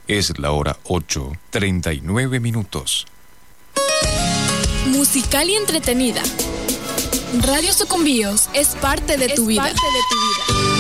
Es la hora 8:39. Musical y entretenida. Radio Sucumbíos es parte de tu vida.